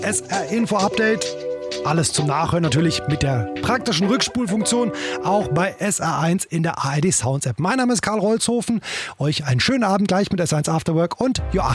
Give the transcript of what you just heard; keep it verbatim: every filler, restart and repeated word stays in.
S R Info Update. Alles zum Nachhören natürlich mit der praktischen Rückspulfunktion, auch bei S R eins in der A R D Sounds App. Mein Name ist Karl Rolzhofen. Euch einen schönen Abend gleich mit S R eins Afterwork und Joachim